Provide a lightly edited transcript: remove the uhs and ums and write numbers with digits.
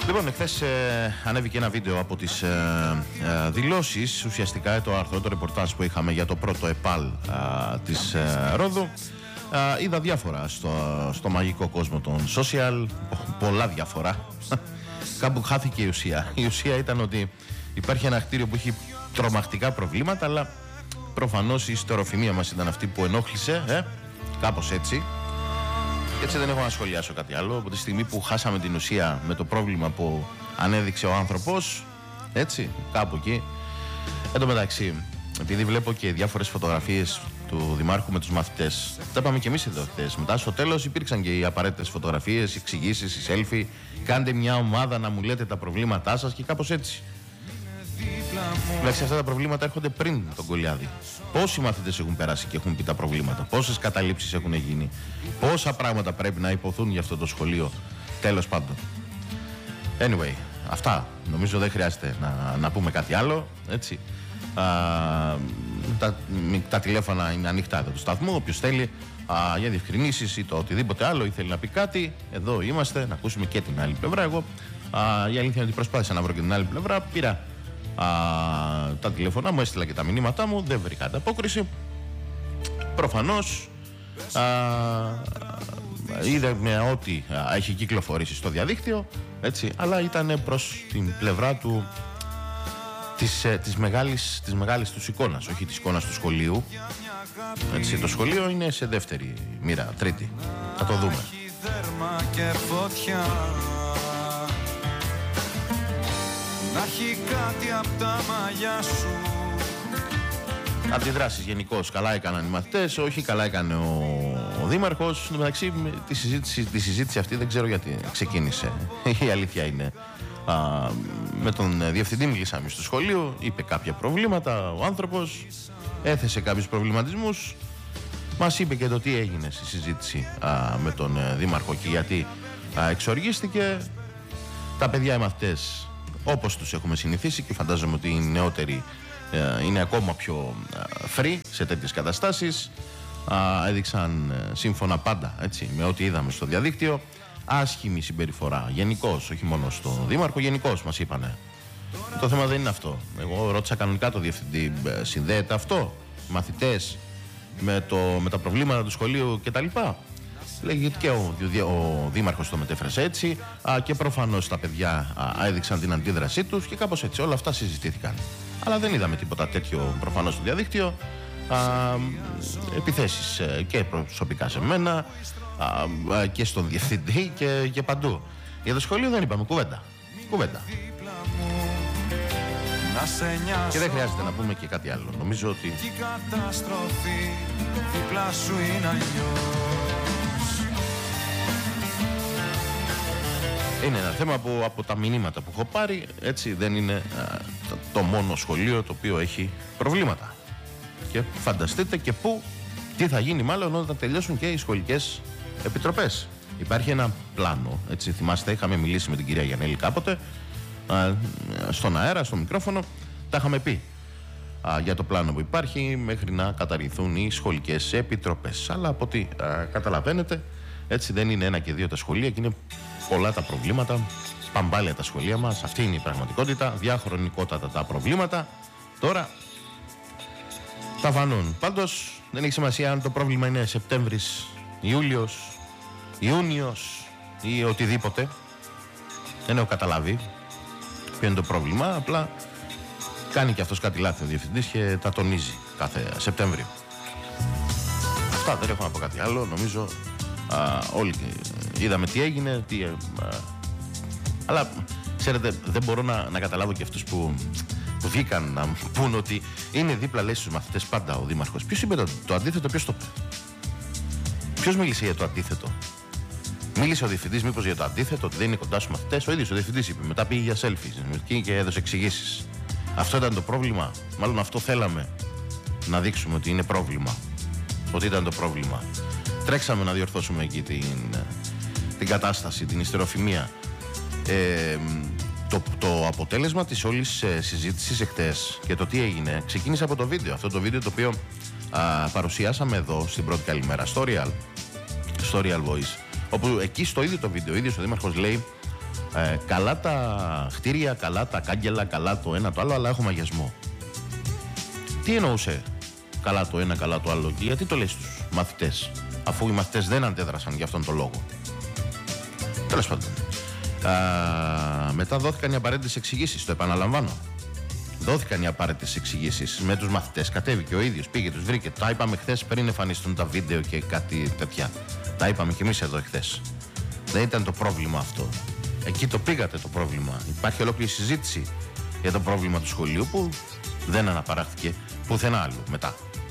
Λοιπόν, εχθές ανέβηκε ένα βίντεο από τις δηλώσεις, ουσιαστικά το άρθρο, το ρεπορτάζ που είχαμε για το πρώτο ΕΠΑΛ της Ρόδου. Είδα διάφορα στο μαγικό κόσμο των social, πολλά διάφορα. Κάπου χάθηκε η ουσία. Η ουσία ήταν ότι υπάρχει ένα κτίριο που έχει τρομακτικά προβλήματα, αλλά προφανώς η ιστεροφημία μας ήταν αυτή που ενόχλησε, κάπως έτσι. Έτσι δεν έχω να σχολιάσω κάτι άλλο. Από τη στιγμή που χάσαμε την ουσία με το πρόβλημα που ανέδειξε ο άνθρωπος, έτσι, κάπου εκεί. Εν τω μεταξύ, επειδή βλέπω και διάφορες φωτογραφίες του Δημάρχου με τους μαθητές, τα είπαμε και εμείς εδώ χθες. Μετά στο τέλος υπήρξαν και οι απαραίτητες φωτογραφίες, οι εξηγήσεις, οι selfie. Κάντε μια ομάδα να μου λέτε τα προβλήματά σας και κάπως έτσι. Εντάξει, αυτά τα προβλήματα έρχονται πριν τον Κολιάδη. Πόσοι μαθητές έχουν περάσει και έχουν πει τα προβλήματα, πόσες καταλήψεις έχουν γίνει, πόσα πράγματα πρέπει να υποθούν για αυτό το σχολείο. Τέλος πάντων. Anyway, αυτά. Νομίζω δεν χρειάζεται να πούμε κάτι άλλο. Έτσι. Τα τηλέφωνα είναι ανοιχτά εδώ του σταθμού. Όποιος θέλει για διευκρινήσεις ή το οτιδήποτε άλλο ή θέλει να πει κάτι, εδώ είμαστε, να ακούσουμε και την άλλη πλευρά. Εγώ η αλήθεια είναι ότι προσπάθησα να βρω και την άλλη πλευρά. Πήρα τα τηλέφωνα μου, έστειλα και τα μηνύματά μου, δεν βρήκα ανταπόκριση. Προφανώς είδαμε ότι έχει κυκλοφορήσει στο διαδίκτυο, έτσι, αλλά ήταν προς την πλευρά του της μεγάλης τους εικόνας, όχι της εικόνας του σχολείου. Έτσι, το σχολείο είναι σε δεύτερη μοίρα, τρίτη. Θα το δούμε. Να έχει κάτι απ' τα μαλλιά σου. Αντιδράσεις γενικώς. Καλά έκαναν οι μαθητές, όχι καλά έκανε ο Δήμαρχος. Εν τω μεταξύ, τη συζήτηση αυτή δεν ξέρω γιατί ξεκίνησε. Η αλήθεια είναι. Με τον διευθυντή μιλήσαμε στο σχολείο, είπε κάποια προβλήματα ο άνθρωπος, έθεσε κάποιους προβληματισμούς. Μας είπε και το τι έγινε στη συζήτηση με τον Δήμαρχο και γιατί εξοργίστηκε. Τα παιδιά οι μαθητές, όπως τους έχουμε συνηθίσει και φαντάζομαι ότι οι νεότεροι είναι ακόμα πιο free σε τέτοιες καταστάσεις, έδειξαν σύμφωνα πάντα, έτσι, με ό,τι είδαμε στο διαδίκτυο, άσχημη συμπεριφορά γενικώς, όχι μόνο στο Δήμαρχο, γενικώς μας είπανε. Το θέμα δεν είναι αυτό. Εγώ ρώτησα κανονικά το διευθυντή, συνδέεται αυτό, μαθητές με τα προβλήματα του σχολείου κτλ. Λέγει και ο Δήμαρχος το μετέφρασε έτσι και προφανώς τα παιδιά έδειξαν την αντίδρασή τους και κάπως έτσι όλα αυτά συζητήθηκαν. Αλλά δεν είδαμε τίποτα τέτοιο προφανώς στο διαδίκτυο. Επιθέσεις και προσωπικά σε μένα και στον διευθυντή και παντού. Για το σχολείο δεν είπαμε κουβέντα. Και δεν χρειάζεται να πούμε και κάτι άλλο. Νομίζω ότι είναι ένα θέμα που από τα μηνύματα που έχω πάρει, έτσι, δεν είναι το μόνο σχολείο το οποίο έχει προβλήματα. Και φανταστείτε και τι θα γίνει μάλλον όταν τελειώσουν και οι σχολικές επιτροπές. Υπάρχει ένα πλάνο, έτσι, θυμάστε, είχαμε μιλήσει με την κυρία Γιαννέλη κάποτε, στον αέρα, στο μικρόφωνο, τα είχαμε πει για το πλάνο που υπάρχει μέχρι να καταργηθούν οι σχολικές επιτροπές. Αλλά από ό,τι καταλαβαίνετε, έτσι, δεν είναι ένα και δύο τα σχολεία και είναι πολλά τα προβλήματα, παμπάλια τα σχολεία μας, αυτή είναι η πραγματικότητα, διαχρονικότατα τα προβλήματα. Τώρα τα φανούν. Πάντως δεν έχει σημασία αν το πρόβλημα είναι Σεπτέμβρης, Ιούλιος, Ιούνιος ή οτιδήποτε. Δεν έχω καταλάβει ποιο είναι το πρόβλημα, απλά κάνει και αυτός κάτι λάθη ο διευθυντής και τα τονίζει κάθε Σεπτέμβριο. Αυτά, δεν έχω να πω κάτι άλλο, νομίζω όλοι είδαμε τι έγινε, αλλά ξέρετε, δεν μπορώ να καταλάβω και αυτούς που βγήκαν να πούν ότι είναι δίπλα, λέει, στους μαθητές πάντα ο Δήμαρχος. Ποιος είπε το αντίθετο, ποιος το είπε? Ποιος μίλησε για το αντίθετο? Μίλησε ο διευθυντής μήπως για το αντίθετο, ότι δεν είναι κοντά στους μαθητές? Ο ίδιος ο διευθυντής είπε, μετά πήγε για selfies και έδωσε εξηγήσεις. Αυτό ήταν το πρόβλημα? Μάλλον αυτό θέλαμε να δείξουμε, ότι είναι πρόβλημα, ότι ήταν το πρόβλημα. Τρέξαμε να διορθώσουμε εκεί την κατάσταση, την ιστεροφημία. Το αποτέλεσμα της όλης συζήτησης εχθές και το τι έγινε ξεκίνησε από το βίντεο. Αυτό το βίντεο το οποίο παρουσιάσαμε εδώ στην πρώτη καλημέρα στο Real Voice, όπου εκεί στο ίδιο το βίντεο ο ίδιος ο Δήμαρχος λέει Καλά τα κτίρια, καλά τα κάγκελα, καλά το ένα το άλλο, αλλά έχουμε αγιασμό. Τι εννοούσε καλά το ένα, καλά το άλλο, και γιατί το λες στους μαθητές, αφού οι μαθητές δεν αντέδρασαν για αυτόν τον λόγο? Τέλος πάντων. Μετά δόθηκαν οι απαραίτητες εξηγήσεις, το επαναλαμβάνω. Δόθηκαν οι απαραίτητες εξηγήσεις με τους μαθητές. Κατέβηκε ο ίδιος, πήγε, τους βρήκε. Τα είπαμε χθες πριν εμφανιστούν τα βίντεο και κάτι τέτοια. Τα είπαμε κι εμείς εδώ χθες. Δεν ήταν το πρόβλημα αυτό. Εκεί το πήγατε το πρόβλημα. Υπάρχει ολόκληρη συζήτηση για το πρόβλημα του σχολείου που δεν αναπαράχθηκε πουθενά άλλου μετά.